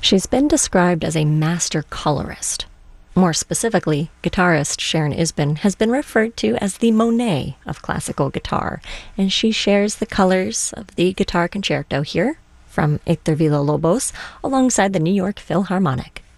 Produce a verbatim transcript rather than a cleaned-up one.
She's been described as a master colorist. More specifically, guitarist Sharon Isbin has been referred to as the Monet of classical guitar, and she shares the colors of the Guitar Concerto here from Héctor Villa-Lobos alongside the New York Philharmonic.